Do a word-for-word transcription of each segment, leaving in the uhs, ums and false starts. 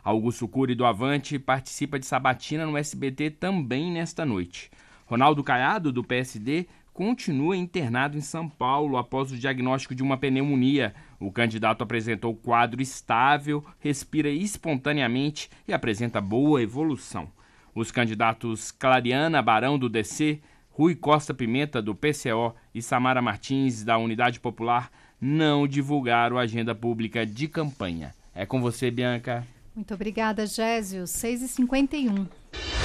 Augusto Cury, do Avante, participa de sabatina no S B T também nesta noite. Ronaldo Caiado, do P S D, continua internado em São Paulo após o diagnóstico de uma pneumonia. O candidato apresentou quadro estável, respira espontaneamente e apresenta boa evolução. Os candidatos Clariana Barão, do D C, Rui Costa Pimenta, do P C O, e Samara Martins, da Unidade Popular, não divulgaram a agenda pública de campanha. É com você, Bianca. Muito obrigada, Gésio. seis e cinquenta e um.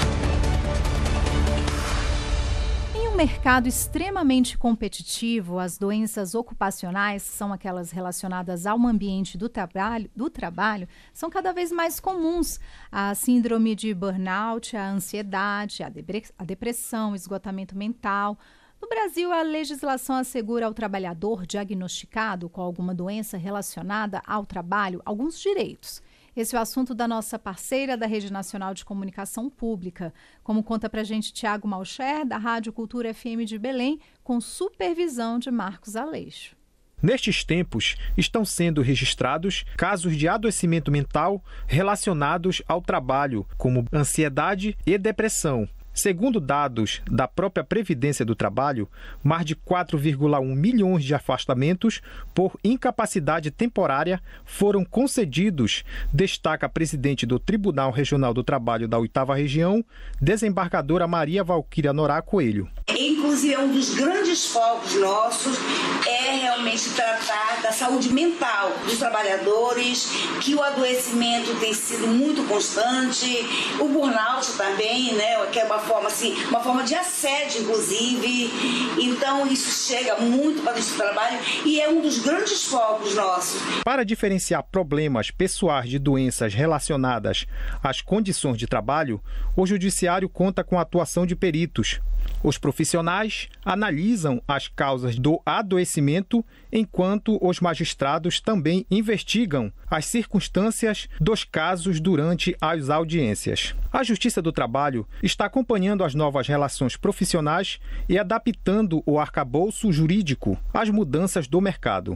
Em um mercado extremamente competitivo, as doenças ocupacionais, que são aquelas relacionadas ao ambiente do trabalho, do trabalho, são cada vez mais comuns. A síndrome de burnout, a ansiedade, a, depre- a depressão, o esgotamento mental. No Brasil, a legislação assegura ao trabalhador diagnosticado com alguma doença relacionada ao trabalho alguns direitos. Esse é o assunto da nossa parceira da Rede Nacional de Comunicação Pública. Como conta pra gente Tiago Malcher, da Rádio Cultura F M de Belém, com supervisão de Marcos Aleixo. Nestes tempos, estão sendo registrados casos de adoecimento mental relacionados ao trabalho, como ansiedade e depressão. Segundo dados da própria Previdência do Trabalho, mais de quatro vírgula um milhões de afastamentos por incapacidade temporária foram concedidos, destaca a presidente do Tribunal Regional do Trabalho da oitava Região, desembargadora Maria Valquíria Norá Coelho. Inclusive, um dos grandes focos nossos é realmente tratar da saúde mental dos trabalhadores, que o adoecimento tem sido muito constante, o burnout também, né, que é uma forma, assim, uma forma de assédio, inclusive. Então, isso chega muito para esse trabalho e é um dos grandes focos nossos. Para diferenciar problemas pessoais de doenças relacionadas às condições de trabalho, o Judiciário conta com a atuação de peritos. Os profissionais analisam as causas do adoecimento, enquanto os magistrados também investigam as circunstâncias dos casos durante as audiências. A Justiça do Trabalho está acompanhando as novas relações profissionais e adaptando o arcabouço jurídico às mudanças do mercado.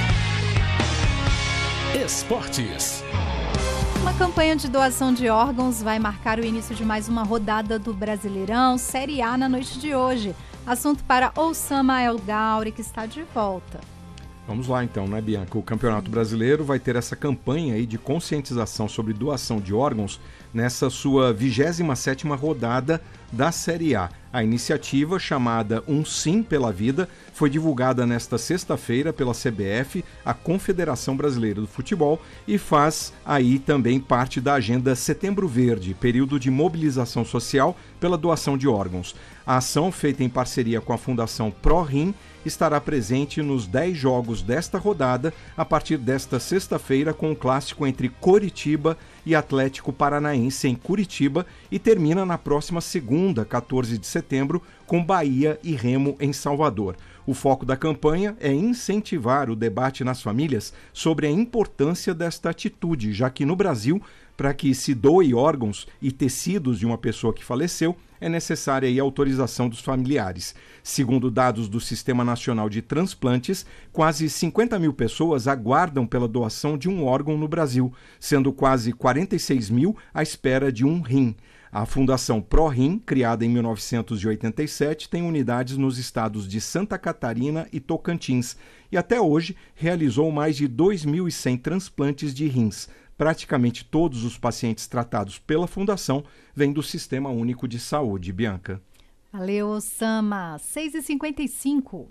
Esportes. Uma campanha de doação de órgãos vai marcar o início de mais uma rodada do Brasileirão Série A na noite de hoje. Assunto para Oussama El Gauri, que está de volta. Vamos lá então, né, Bianca? O Campeonato Brasileiro vai ter essa campanha aí de conscientização sobre doação de órgãos nessa sua vigésima sétima rodada da Série A. A iniciativa, chamada Um Sim pela Vida, foi divulgada nesta sexta-feira pela C B F, a Confederação Brasileira do Futebol, e faz aí também parte da agenda Setembro Verde, período de mobilização social pela doação de órgãos. A ação, feita em parceria com a Fundação ProRim, estará presente nos dez jogos desta rodada, a partir desta sexta-feira, com o clássico entre Coritiba e Atlético Paranaense em Curitiba, e termina na próxima segunda, quatorze de setembro, com Bahia e Remo em Salvador. O foco da campanha é incentivar o debate nas famílias sobre a importância desta atitude, já que no Brasil, para que se doe órgãos e tecidos de uma pessoa que faleceu, é necessária aí a autorização dos familiares. Segundo dados do Sistema Nacional de Transplantes, quase cinquenta mil pessoas aguardam pela doação de um órgão no Brasil, sendo quase quarenta e seis mil à espera de um rim. A Fundação ProRim, criada em mil novecentos e oitenta e sete, tem unidades nos estados de Santa Catarina e Tocantins e até hoje realizou mais de dois mil e cem transplantes de rins. Praticamente todos os pacientes tratados pela Fundação vêm do Sistema Único de Saúde. Bianca. Valeu, Osama. seis e cinquenta e cinco.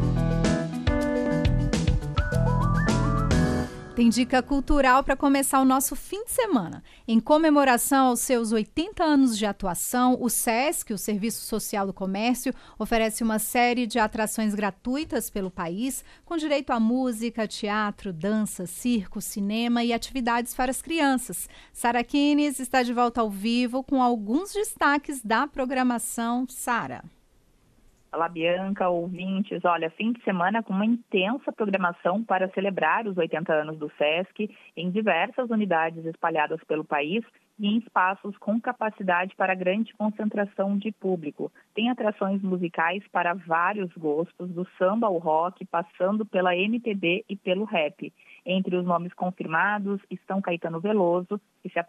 Tem dica cultural para começar o nosso fim de semana. Em comemoração aos seus oitenta anos de atuação, o SESC, o Serviço Social do Comércio, oferece uma série de atrações gratuitas pelo país, com direito a música, teatro, dança, circo, cinema e atividades para as crianças. Sara Kines está de volta ao vivo com alguns destaques da programação. Sara. Olá, Bianca, ouvintes. Olha, fim de semana com uma intensa programação para celebrar os oitenta anos do SESC em diversas unidades espalhadas pelo país e em espaços com capacidade para grande concentração de público. Tem atrações musicais para vários gostos, do samba ao rock, passando pela M P B e pelo rap. Entre os nomes confirmados estão Caetano Veloso, que se